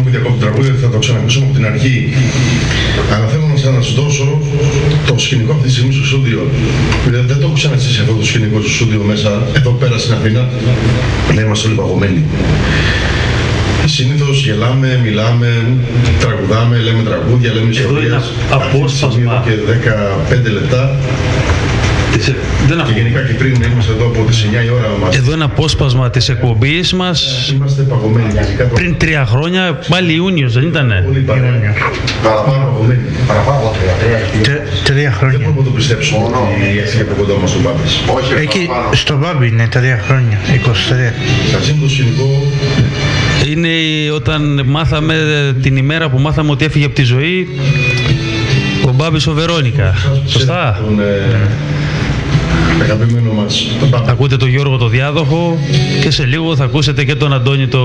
μου διακόπτει το τραγούδι, θα το ξανακούσουμε από την αρχή. Αλλά θέλω να σας δώσω το σκηνικό αυτή τη στιγμή στο στούντιο. Δεν το έχω ξαναζήσει αυτό το σκηνικό στο στούντιο μέσα, εδώ πέρα στην Αθήνα. Να είμαστε όλοι παγωμένοι. Συνήθως γελάμε, μιλάμε, τραγουδάμε, λέμε τραγούδια, λέμε ιστορίες. Απόσπασμα. Και 15 λεπτά. Και γενικά και πριν είμαστε εδώ από τις 9 η ώρα μας. Εδώ είναι απόσπασμα της εκπομπής μας. Είμαστε παγωμένοι. Πριν 3 χρόνια, πάλι Ιούνιος, δεν ήτανε? Πολύ παραπάνω παγωμένοι. Παραπάνω 3 χρόνια. Δεν μπορούμε να το πιστέψουμε ότι έφυγε από κοντά μας ο Μπάμπης. Εκεί στο Μπάμπη είναι 3 χρόνια, 23. Σας είναι το σκηνικό. Είναι όταν μάθαμε, την ημέρα που μάθαμε ότι έφυγε από τη ζωή ο Μπάμπης ο Βερόνικα. Σωστά? Τον αγαπημένο μας τον Μπάμπη. Ακούτε τον Γιώργο το Διάδοχο και σε λίγο θα ακούσετε και τον Αντώνη